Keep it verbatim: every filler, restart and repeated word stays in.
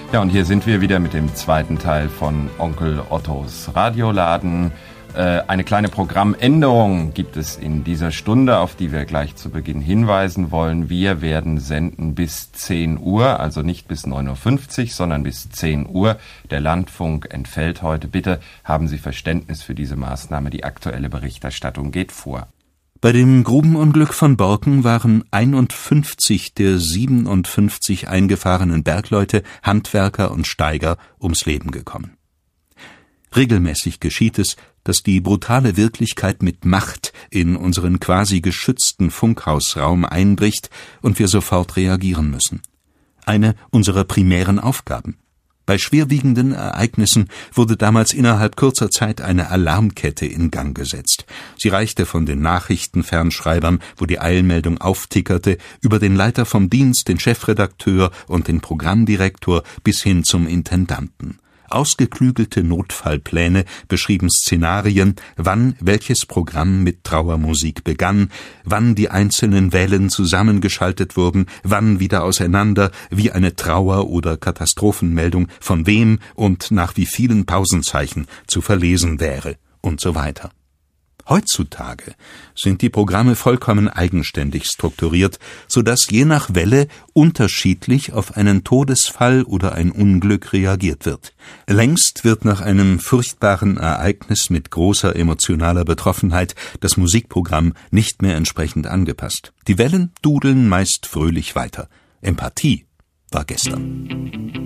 Ja, und hier sind wir wieder mit dem zweiten Teil von Onkel Ottos Radioladen. Äh, eine kleine Programmänderung gibt es in dieser Stunde, auf die wir gleich zu Beginn hinweisen wollen. Wir werden senden bis zehn Uhr, also nicht bis neun Uhr fünfzig, sondern bis zehn Uhr. Der Landfunk entfällt heute. Bitte haben Sie Verständnis für diese Maßnahme. Die aktuelle Berichterstattung geht vor. Bei dem Grubenunglück von Borken waren einundfünfzig der siebenundfünfzig eingefahrenen Bergleute, Handwerker und Steiger ums Leben gekommen. Regelmäßig geschieht es, dass die brutale Wirklichkeit mit Macht in unseren quasi geschützten Funkhausraum einbricht und wir sofort reagieren müssen. Eine unserer primären Aufgaben. Bei schwerwiegenden Ereignissen wurde damals innerhalb kurzer Zeit eine Alarmkette in Gang gesetzt. Sie reichte von den Nachrichtenfernschreibern, wo die Eilmeldung auftickerte, über den Leiter vom Dienst, den Chefredakteur und den Programmdirektor bis hin zum Intendanten. Ausgeklügelte Notfallpläne beschrieben Szenarien, wann welches Programm mit Trauermusik begann, wann die einzelnen Wellen zusammengeschaltet wurden, wann wieder auseinander, wie eine Trauer- oder Katastrophenmeldung von wem und nach wie vielen Pausenzeichen zu verlesen wäre und so weiter. Heutzutage sind die Programme vollkommen eigenständig strukturiert, sodass je nach Welle unterschiedlich auf einen Todesfall oder ein Unglück reagiert wird. Längst wird nach einem furchtbaren Ereignis mit großer emotionaler Betroffenheit das Musikprogramm nicht mehr entsprechend angepasst. Die Wellen dudeln meist fröhlich weiter. Empathie war gestern.